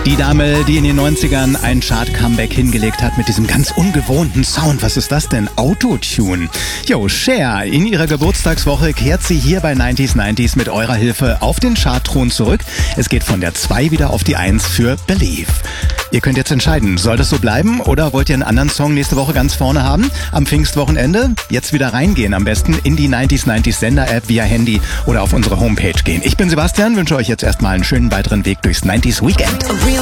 Die Dame, die in den 90ern ein Chart-Comeback hingelegt hat mit diesem ganz ungewohnten Sound. Was ist das denn? Autotune. Jo, Cher, in ihrer Geburtstagswoche kehrt sie hier bei 90s mit eurer Hilfe auf den Chartthron zurück. Es geht von der 2 wieder auf die 1 für Believe. Ihr könnt jetzt entscheiden, soll das so bleiben oder wollt ihr einen anderen Song nächste Woche ganz vorne haben? Am Pfingstwochenende jetzt wieder reingehen, am besten in die 90s Sender-App via Handy oder auf unsere Homepage gehen. Ich bin Sebastian, wünsche euch jetzt erstmal einen schönen weiteren Weg durchs 90s Weekend.